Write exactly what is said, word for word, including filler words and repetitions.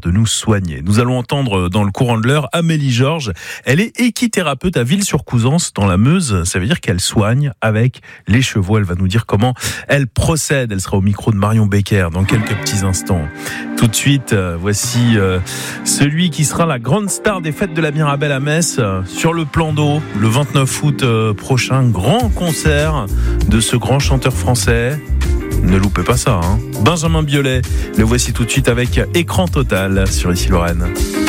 de nous soigner. Nous allons entendre dans le courant de l'heure Amélie Georges. Elle est équithérapeute à Ville-sur-Couzance dans la Meuse. Ça veut dire qu'elle soigne avec les chevaux. Elle va nous dire comment elle procède. Elle sera au micro de Marion Becker dans quelques petits instants. Tout de suite, euh, voici euh, celui qui sera la grande star des fêtes de la Mirabelle à Metz, euh, sur le plan d'eau, le vingt-neuf août euh, prochain. Grand concert de ce grand chanteur français. Ne loupez pas ça, hein. Benjamin Biolay, le voici tout de suite avec Écran Total sur Ici Lorraine.